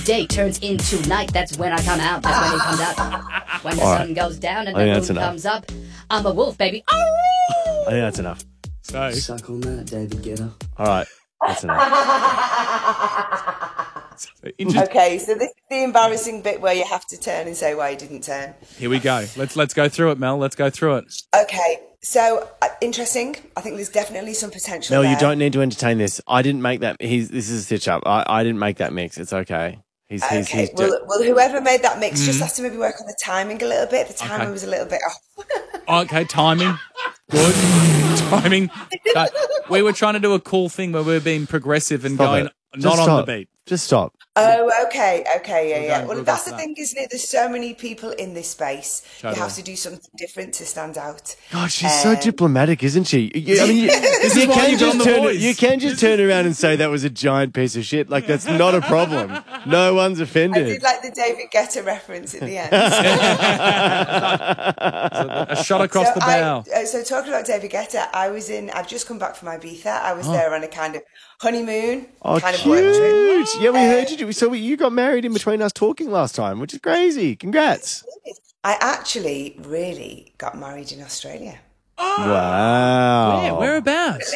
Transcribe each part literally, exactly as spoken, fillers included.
day turns into night, that's when I come out. That's when he comes out. When the All sun right. goes down and I the think moon that's comes up, I'm a wolf, baby. I think that's enough. So, Suck on that, David Guetta. All right. That's enough. interesting. Okay, so this is the embarrassing bit where you have to turn and say why you didn't turn. Here we go. Let's let's go through it, Mel. Let's go through it. Okay, so uh, interesting. I think there's definitely some potential Mel, there. you don't need to entertain this. I didn't make that. He's, this is a stitch up. I, I didn't make that mix. It's okay. He's, he's, Okay, he's well, well, whoever made that mix Mm-hmm. just has to maybe work on the timing a little bit. The timing Okay. was a little bit off. Okay, timing. Good. Timing. So, we were trying to do a cool thing where we were being progressive and Stop going it. not Just on stop. the beat. Just stop. Oh, okay, okay, yeah, We'll yeah. go- Well, we'll that's go the for that. thing, isn't it? There's so many people in this space. Totally. You have to do something different to stand out. God, she's so Um, diplomatic, isn't she? You, I mean, you, This you is why can you got on just The turn. Voice. You can just turn around and say that was a giant piece of shit. Like that's not a problem. No one's I offended. did like the David Guetta reference at the end. A shot across so the bow. I, uh, so talking about David Guetta, I was in. I've just come back from Ibiza. I Oh. was there on a kind of honeymoon, Oh, kind of work trip. cute! Yeah, we heard you. do- So we, you got married in between us talking last time, which is crazy. Congrats! I actually really got married in Australia. Wow. Yeah, whereabouts?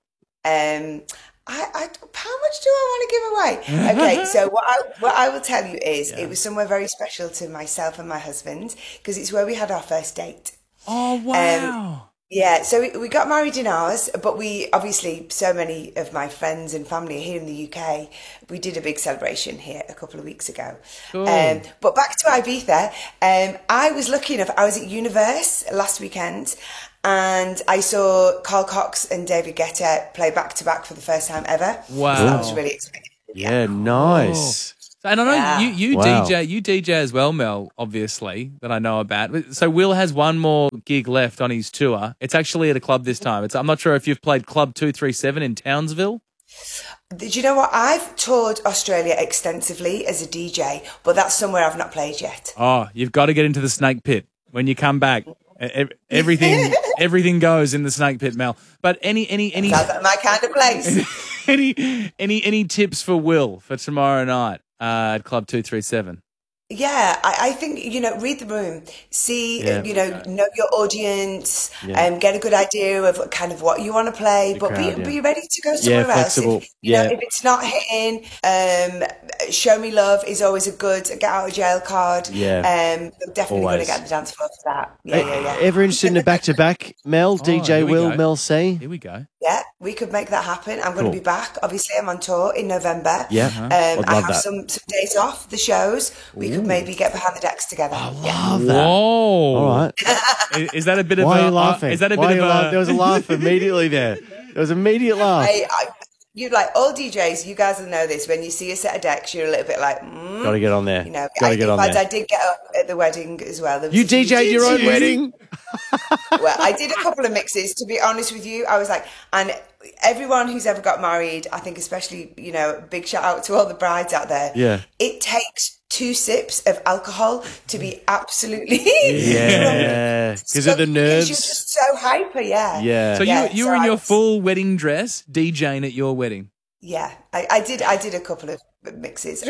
Um, I, I, how much do I want to give away? Okay, so what I, what I will tell you is it was somewhere very special to myself and my husband because it's where we had our first date. Oh, wow. Yeah, so we, we got married in ours, but we obviously, so many of my friends and family are here in the U K. We did a big celebration here a couple of weeks ago. Cool. Um, but back to Ibiza, um, I was lucky enough, I was at Universe last weekend and I saw Carl Cox and David Guetta play back to back for the first time ever. Wow. So I was really excited. Yeah, nice. And I know Yeah. you, you Wow. D J, you D J as well, Mel, obviously, that I know about. So Will has one more gig left on his tour. It's actually at a club this time. It's, I'm not sure if you've played Club two three seven in Townsville. Do you know what? I've toured Australia extensively as a D J, but that's somewhere I've not played yet. Oh, you've got to get into the Snake Pit when you come back. E- Everything, everything goes in the Snake Pit, Mel. But any, any, any, Sounds like my kind of place. any, any, any tips for Will for tomorrow night uh, at Club two three seven? Yeah, I, I think, you know, read the room, see, Yeah. you know, know your audience, Yeah. um, get a good idea of what kind of what you want to play, but crowd, be, yeah. be ready to go somewhere else. flexible. If, you Yeah. know, if it's not hitting, um, show me love is always a good get out of jail card. Yeah. Um, I'm definitely going Always. to get the dance floor for that. Yeah, yeah, yeah. Ever interested in a back-to-back, Mel? D J here we Will, go. Mel C? Here we go. Yeah, we could make that happen. I'm going Cool. to be back. Obviously, I'm on tour in November. Yeah, um, I'd I love have that. some, some days off the shows. We could maybe get behind the decks together. yeah. Love that. Whoa! All right. Is, is that a bit of Why a? are you laughing? Is that a Why bit are of you a? laugh- There was a laugh immediately there. There was an immediate laugh. I, I, you like all D Js. You guys will know this. When you see a set of decks, you're a little bit like, mm, Got to get on there. you know. Got I, to get in on fact, there. I did get up at the wedding as well. There was You a few D J'd your own D Js. wedding? Well, I did a couple of mixes. To be honest with you, I was like, and everyone who's ever got married, I think, especially, you know, big shout out to all the brides out there. Yeah. It takes two sips of alcohol to be absolutely Yeah. Because of the Because nerves. you're just so hyper, yeah. Yeah. So Yeah, you you so were in I your was- full wedding dress, DJing at your wedding. Yeah, I, I did. I did a couple of mixes.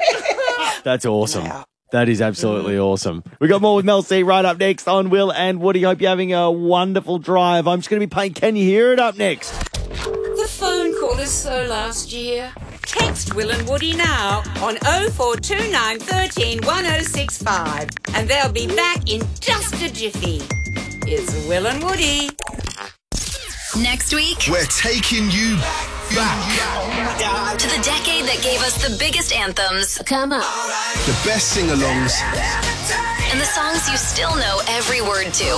That's awesome. Yeah. That is absolutely awesome. We got more with Mel C right up next on Will and Woody. Hope you're having a wonderful drive. I'm just going to be playing Can You Hear It up next. The phone call is so last year. Text Will and Woody now on oh four two nine, one three, one oh six five and they'll be back in just a jiffy. It's Will and Woody. Next week, We're taking you back. to the decade that gave us the biggest anthems. Come on. The best sing-alongs. And the songs you still know every word to.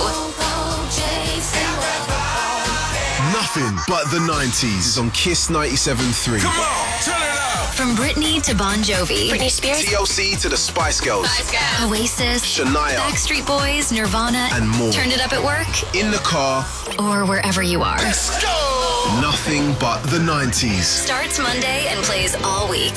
Nothing but the nineties is on Kiss ninety-seven point three. Come on, turn it up. From Britney to Bon Jovi. Britney Spears. T L C to the Spice Girls. Oasis. Shania. Backstreet Boys. Nirvana. And more. Turned it up at work. In the car. Or wherever you are. Let's go. Nothing but the nineties. Starts Monday and plays all week.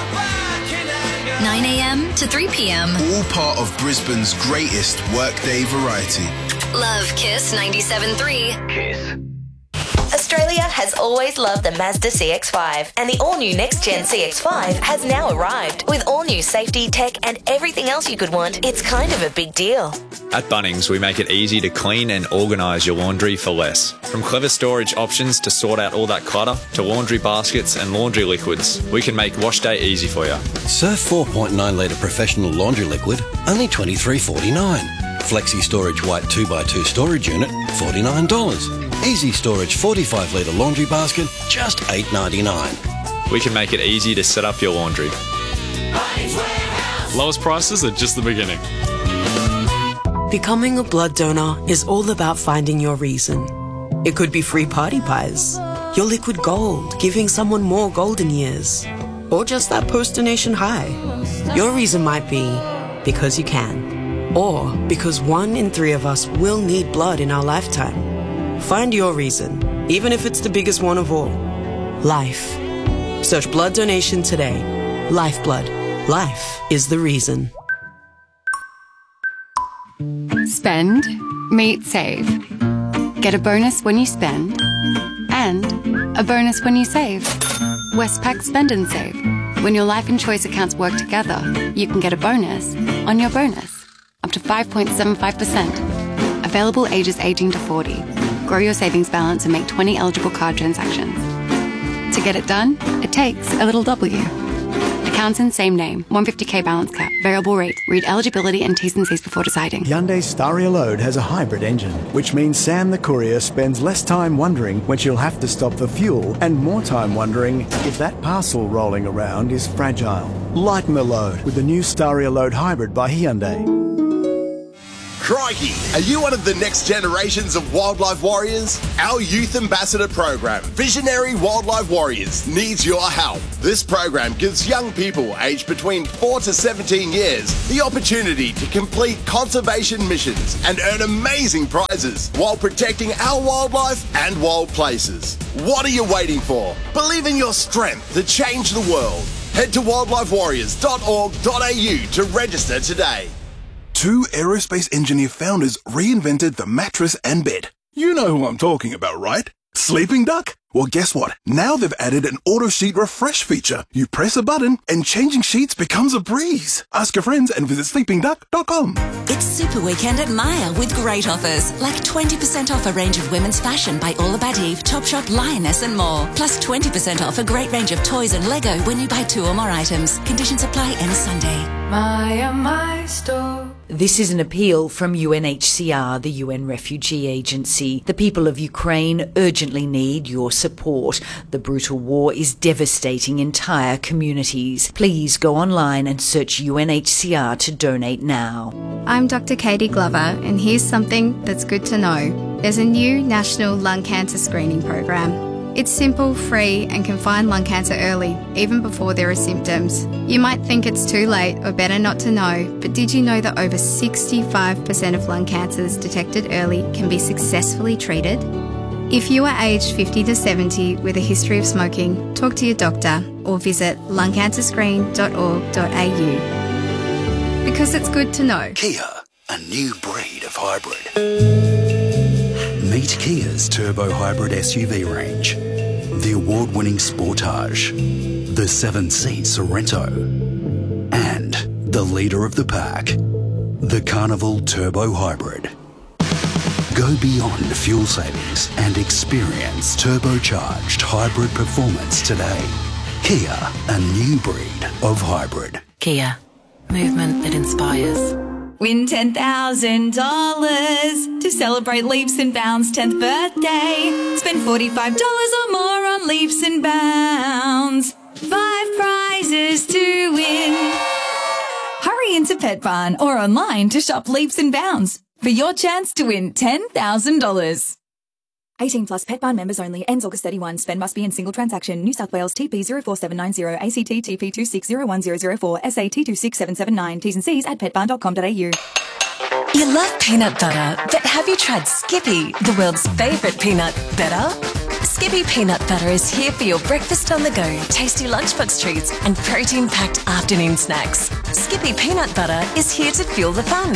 nine a.m. to three p.m. All part of Brisbane's greatest workday variety. Love Kiss ninety-seven point three. Kiss. Australia. Australia has always loved the Mazda C X five, and the all-new next-gen C X five has now arrived. With all-new safety, tech, and everything else you could want, it's kind of a big deal. At Bunnings, we make it easy to clean and organise your laundry for less. From clever storage options to sort out all that clutter, to laundry baskets and laundry liquids, we can make wash day easy for you. Surf four point nine litre professional laundry liquid, only twenty-three forty-nine. Flexi Storage White two by two storage unit, forty-nine dollars. Easy Storage forty-five litre laundry basket, just eight ninety-nine. We can make it easy to set up your laundry. Lowest prices are just the beginning. Becoming a blood donor is all about finding your reason. It could be free party pies, your liquid gold, giving someone more golden years, or just that post-donation high. Your reason might be because you can, or because one in three of us will need blood in our lifetime. Find your reason, even if it's the biggest one of all. Life. Search blood donation today. Lifeblood. Life is the reason. Spend, meet, save. Get a bonus when you spend, and a bonus when you save. Westpac Spend and Save. When your life and choice accounts work together, you can get a bonus on your bonus, up to five point seven five percent. Available ages eighteen to forty. Grow your savings balance and make twenty eligible card transactions. To get it done, it takes a little W. Accounts in same name, one hundred fifty K balance cap, variable rate. Read eligibility and T's and C's before deciding. Hyundai Staria Load has a hybrid engine, which means Sam the courier spends less time wondering when she'll have to stop for fuel and more time wondering if that parcel rolling around is fragile. Lighten the load with the new Staria Load Hybrid by Hyundai. Crikey, are you one of the next generations of wildlife warriors? Our youth ambassador program, Visionary Wildlife Warriors, needs your help. This program gives young people aged between four to seventeen years the opportunity to complete conservation missions and earn amazing prizes while protecting our wildlife and wild places. What are you waiting for? Believe in your strength to change the world. Head to wildlife warriors dot org dot a u to register today. Two aerospace engineer founders reinvented the mattress and bed. You know who I'm talking about, right? Sleeping Duck? Well, guess what? Now they've added an auto sheet refresh feature. You press a button and changing sheets becomes a breeze. Ask your friends and visit sleeping duck dot com. It's Super Weekend at Myer with great offers, like twenty percent off a range of women's fashion by All About Eve, Topshop, Lioness and more. Plus twenty percent off a great range of toys and Lego when you buy two or more items. Conditions apply end Sunday. Myer, my store. This is an appeal from U N H C R, the U N Refugee Agency. The people of Ukraine urgently need your support. The brutal war is devastating entire communities. Please go online and search U N H C R to donate now. I'm Doctor Katie Glover, and here's something that's good to know. There's a new national lung cancer screening program. It's simple, free, and can find lung cancer early, even before there are symptoms. You might think it's too late or better not to know, but did you know that over sixty-five percent of lung cancers detected early can be successfully treated? If you are aged fifty to seventy with a history of smoking, talk to your doctor or visit lung cancer screen dot org dot a u. Because it's good to know. Kia, a new breed of hybrid. Meet Kia's turbo hybrid S U V range. The award-winning Sportage, the seven-seat Sorento, and the leader of the pack, the Carnival Turbo Hybrid. Go beyond fuel savings and experience turbocharged hybrid performance today. Kia, a new breed of hybrid. Kia, movement that inspires. Win ten thousand dollars to celebrate Leaps and Bounds' tenth birthday. Spend forty-five dollars or more on Leaps and Bounds. Five prizes to win. Hurry into Pet Barn or online to shop Leaps and Bounds for your chance to win ten thousand dollars. eighteen plus Pet Barn members only. Ends August thirty-first. Spend must be in single transaction. New South Wales T P zero four seven nine zero, A C T T P two six zero one zero zero four, S A T two six seven seven nine. T's and C's at pet barn dot com dot a u. You love peanut butter, but have you tried Skippy, the world's favourite peanut butter? Skippy peanut butter is here for your breakfast on the go, tasty lunchbox treats and protein-packed afternoon snacks. Skippy peanut butter is here to fuel the fun.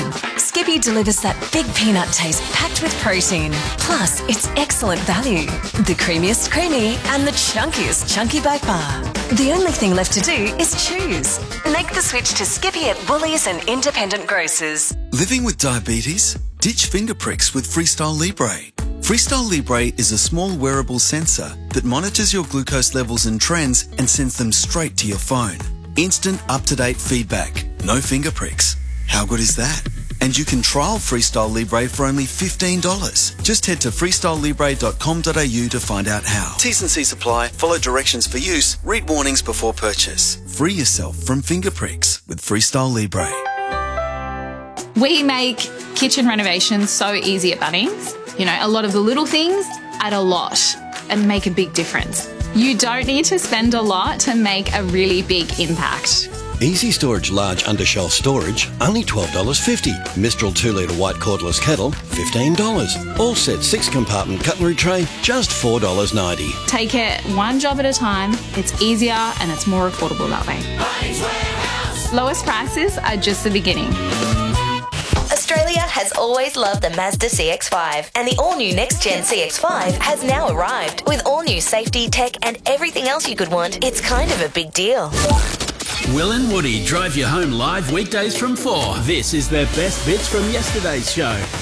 Skippy delivers that big peanut taste packed with protein. Plus, it's excellent value. The creamiest creamy and the chunkiest chunky by far. The only thing left to do is choose. Make the switch to Skippy at Woolies and independent grocers. Living with diabetes? Ditch finger pricks with Freestyle Libre. Freestyle Libre is a small wearable sensor that monitors your glucose levels and trends and sends them straight to your phone. Instant up-to-date feedback. No finger pricks. How good is that? And you can trial Freestyle Libre for only fifteen dollars. Just head to freestyle libre dot com dot a u to find out how. T's and C's apply. Follow directions for use. Read warnings before purchase. Free yourself from finger pricks with Freestyle Libre. We make kitchen renovations so easy at Bunnings. You know, a lot of the little things add a lot and make a big difference. You don't need to spend a lot to make a really big impact. Easy Storage Large Undershelf Storage, only twelve dollars fifty. Mistral two litre white cordless kettle, fifteen dollars. All set six compartment cutlery tray, just four dollars ninety. Take it one job at a time. It's easier and it's more affordable that way. Lowest prices are just the beginning. Australia has always loved the Mazda C X five, and the all-new next-gen C X five has now arrived. With all-new safety, tech and everything else you could want, it's kind of a big deal. Will and Woody drive you home live weekdays from four. This is their best bits from yesterday's show.